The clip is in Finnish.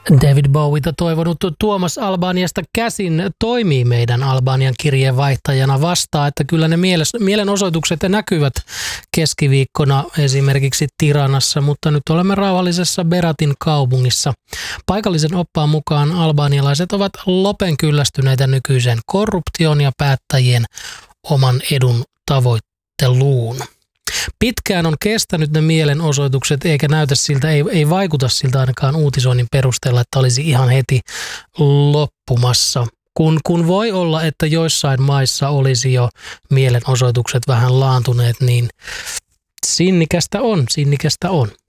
David Bowieta toivonut Tuomas Albaniasta käsin toimii meidän Albanian kirjeenvaihtajana vastaan, että kyllä ne mielenosoitukset näkyvät keskiviikkona esimerkiksi Tiranassa, mutta nyt olemme rauhallisessa Beratin kaupungissa. Paikallisen oppaan mukaan albanialaiset ovat lopen kyllästyneitä nykyiseen korruptioon ja päättäjien oman edun tavoitteluun. Pitkään on kestänyt ne mielenosoitukset, eikä näytä siltä, ei vaikuta siltä ainakaan uutisoinnin perusteella, että olisi ihan heti loppumassa. Kun voi olla, että joissain maissa olisi jo mielenosoitukset vähän laantuneet, niin sinnikästä on.